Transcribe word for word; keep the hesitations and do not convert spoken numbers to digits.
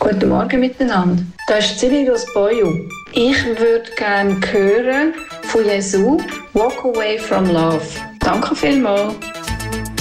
Guten Morgen miteinander. Da ist Silly aus Boyu. Ich würde gerne hören von Jesu «Walk Away from Love». Danke vielmals.